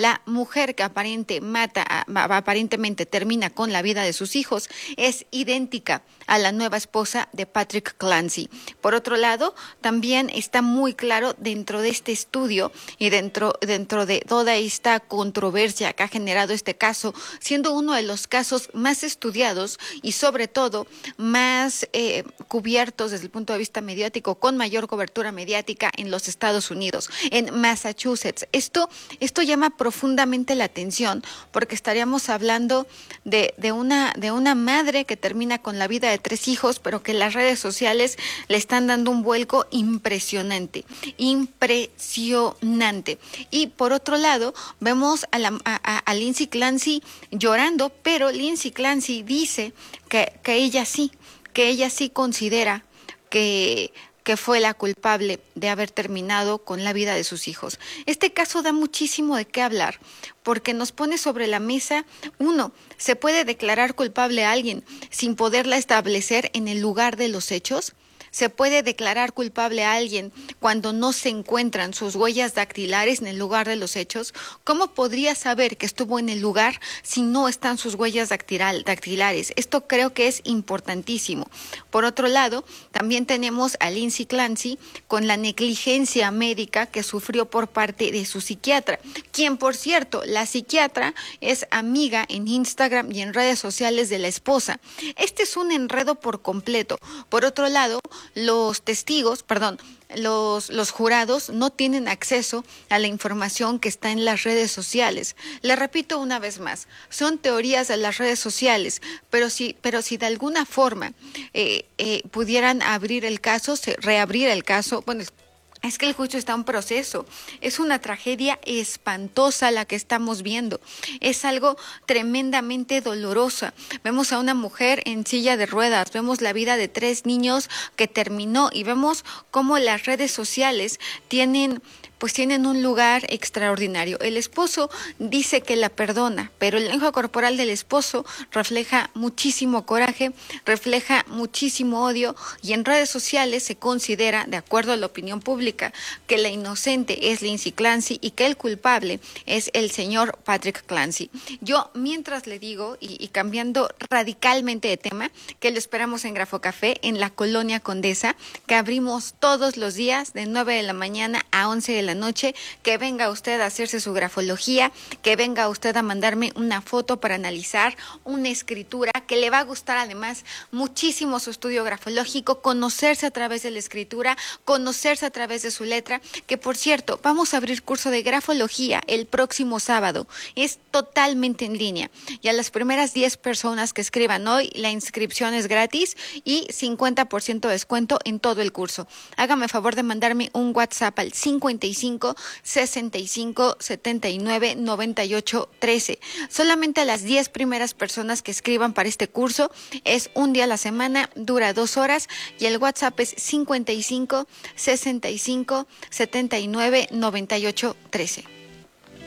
La mujer que aparentemente termina con la vida de sus hijos es idéntica a la nueva esposa de Patrick Clancy. Por otro lado, también está muy claro dentro de este estudio y dentro de toda esta controversia que ha generado este caso, siendo uno de los casos más estudiados y sobre todo más cubiertos desde el punto de vista mediático, con mayor cobertura mediática en los Estados Unidos, en Massachusetts. Esto llama profundamente la atención porque estaríamos hablando de una madre que termina con la vida de 3 hijos, pero que las redes sociales le están dando un vuelco impresionante. Y por otro lado, vemos a Lindsay Clancy llorando, pero Lindsay Clancy dice que ella sí considera que fue la culpable de haber terminado con la vida de sus hijos. Este caso da muchísimo de qué hablar, porque nos pone sobre la mesa, uno, ¿se puede declarar culpable a alguien sin poderla establecer en el lugar de los hechos? ¿Se puede declarar culpable a alguien cuando no se encuentran sus huellas dactilares en el lugar de los hechos? ¿Cómo podría saber que estuvo en el lugar si no están sus huellas dactilares? Esto creo que es importantísimo. Por otro lado, también tenemos a Lindsay Clancy con la negligencia médica que sufrió por parte de su psiquiatra, quien, por cierto, la psiquiatra es amiga en Instagram y en redes sociales de la esposa. Este es un enredo por completo. Por otro lado, los jurados no tienen acceso a la información que está en las redes sociales. Le repito una vez más, son teorías de las redes sociales, pero si de alguna forma pudieran reabrir el caso, bueno, es que el juicio está en proceso. Es una tragedia espantosa la que estamos viendo. Es algo tremendamente dolorosa. Vemos a una mujer en silla de ruedas, vemos la vida de 3 niños que terminó y vemos cómo las redes sociales tienen un lugar extraordinario. El esposo dice que la perdona, pero el lenguaje corporal del esposo refleja muchísimo coraje, refleja muchísimo odio, y en redes sociales se considera, de acuerdo a la opinión pública, que la inocente es Lindsay Clancy y que el culpable es el señor Patrick Clancy. Yo, mientras le digo, y cambiando radicalmente de tema, que lo esperamos en Grafo Café, en la Colonia Condesa, que abrimos todos los días de 9 de la mañana a 11 de la noche, que venga usted a hacerse su grafología, que venga usted a mandarme una foto para analizar una escritura, que le va a gustar además muchísimo su estudio grafológico, conocerse a través de la escritura, conocerse a través de su letra, que por cierto, vamos a abrir curso de grafología el próximo sábado, es totalmente en línea, y a las primeras 10 personas que escriban hoy, la inscripción es gratis y 50% de descuento en todo el curso. Hágame favor de mandarme un WhatsApp al 55 65 79 98 13. Solamente a las 10 primeras personas que escriban para este curso, es un día a la semana, dura 2 horas, y el WhatsApp es 55 65 79 98 13.